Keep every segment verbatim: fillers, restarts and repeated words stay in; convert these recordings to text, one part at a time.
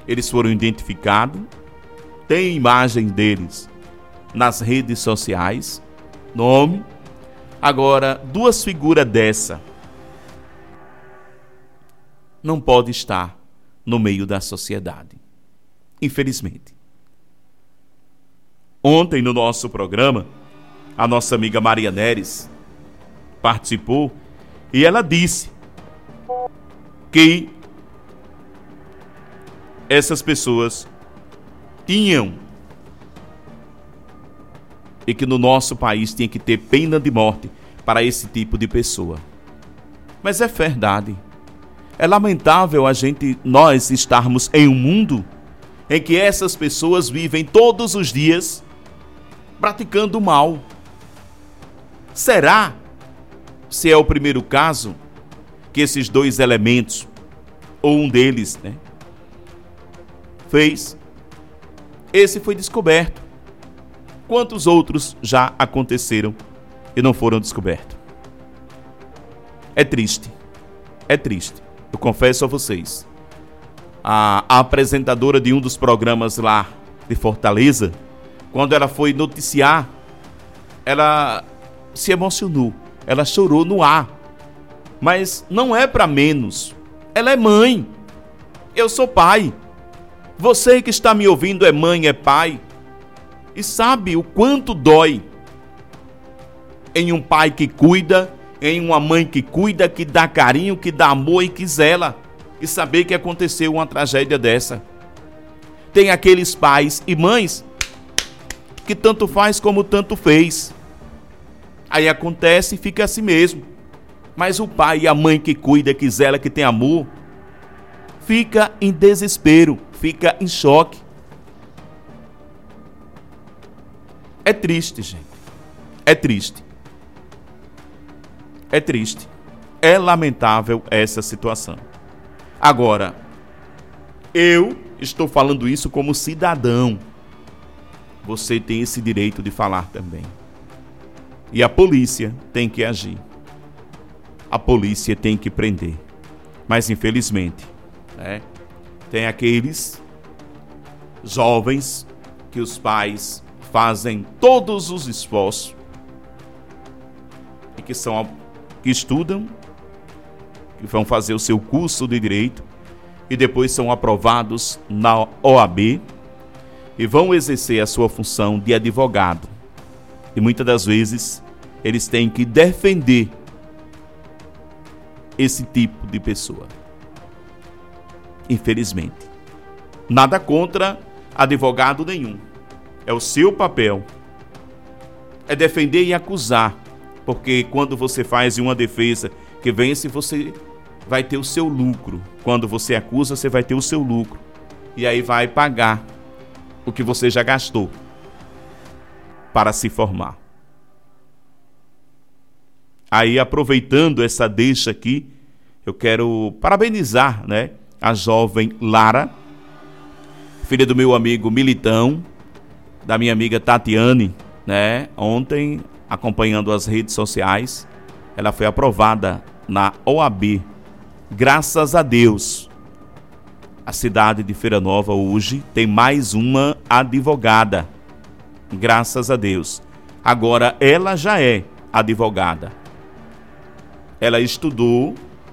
eles foram identificados, tem imagem deles nas redes sociais, nome. Agora, duas figuras dessa não pode estar no meio da sociedade, infelizmente. Ontem, no nosso programa, a nossa amiga Maria Neres participou e ela disse que essas pessoas tinham e que no nosso país tinha que ter pena de morte para esse tipo de pessoa. Mas é verdade. É lamentável a gente, nós estarmos em um mundo em que essas pessoas vivem todos os dias praticando o mal. Será, se é o primeiro caso, que esses dois elementos, ou um deles, né, fez? Esse foi descoberto. Quantos outros já aconteceram e não foram descobertos? É triste. É triste. Eu confesso a vocês. A, a apresentadora de um dos programas lá de Fortaleza, quando ela foi noticiar, ela se emocionou. Ela chorou no ar. Mas não é para menos. Ela é mãe. Eu sou pai. Você que está me ouvindo é mãe, é pai. E sabe o quanto dói em um pai que cuida, em uma mãe que cuida, que dá carinho, que dá amor e que zela, e saber que aconteceu uma tragédia dessa. Tem aqueles pais e mães que tanto faz como tanto fez. Aí acontece e fica assim mesmo. Mas o pai e a mãe que cuida, que zela, que tem amor, fica em desespero, fica em choque. É triste, gente. É triste. É triste. É lamentável essa situação. Agora, eu estou falando isso como cidadão. Você tem esse direito de falar também. E a polícia tem que agir. A polícia tem que prender. Mas, infelizmente, né, tem aqueles jovens que os pais fazem todos os esforços e que são que estudam, que vão fazer o seu curso de direito e depois são aprovados na O A B e vão exercer a sua função de advogado. E muitas das vezes eles têm que defender esse tipo de pessoa. Infelizmente. Nada contra advogado nenhum. É o seu papel. É defender e acusar. Porque quando você faz uma defesa que vence, você vai ter o seu lucro. Quando você acusa, você vai ter o seu lucro. E aí vai pagar o que você já gastou para se formar. Aí, aproveitando essa deixa aqui, eu quero parabenizar, né, a jovem Lara, filha do meu amigo Militão, da minha amiga Tatiane, né? Ontem, acompanhando as redes sociais, ela foi aprovada na O A B. Graças a Deus, a cidade de Feira Nova hoje tem mais uma advogada. Graças a Deus. Agora, ela já é advogada. Ela estudou,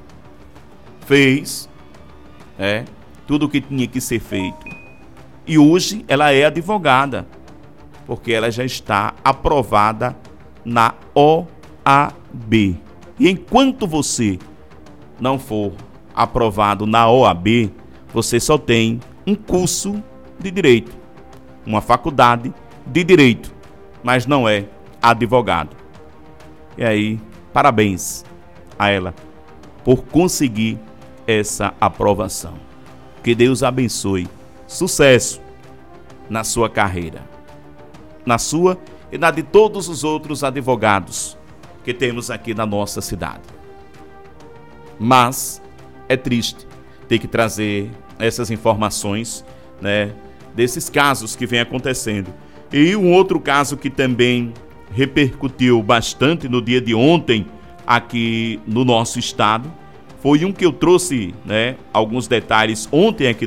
fez, é, tudo o que tinha que ser feito. E hoje ela é advogada, porque ela já está aprovada na O A B. E enquanto você não for aprovado na O A B, você só tem um curso de direito, uma faculdade de direito, mas não é advogado. E aí, parabéns a ela por conseguir essa aprovação. Que Deus abençoe. Sucesso na sua carreira, na sua e na de todos os outros advogados que temos aqui na nossa cidade. Mas é triste ter que trazer essas informações, né, desses casos que vem acontecendo. E um outro caso que também repercutiu bastante no dia de ontem aqui no nosso estado foi um que eu trouxe, né, alguns detalhes ontem aqui